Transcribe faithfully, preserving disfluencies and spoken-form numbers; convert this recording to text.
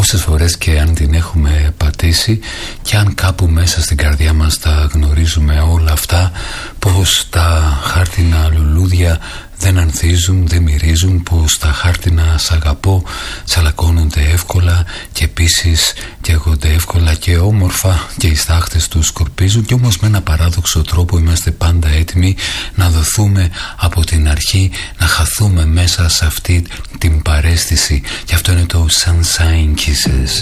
Όσες φορές και αν την έχουμε πατήσει, και αν κάπου μέσα στην καρδιά μας τα γνωρίζουμε όλα αυτά, πως τα χάρτινα λουλούδια δεν ανθίζουν, δεν μυρίζουν, πως τα χάρτινα «σ' αγαπώ» τσαλακώνονται εύκολα και επίσης καίγονται εύκολα και όμορφα και οι στάχτες τους σκορπίζουν, και όμως με ένα παράδοξο τρόπο είμαστε πάντα έτοιμοι να δοθούμε από την αρχή, να χαθούμε μέσα σε αυτή την παρέστηση, και αυτό είναι το Sunshine Kisses.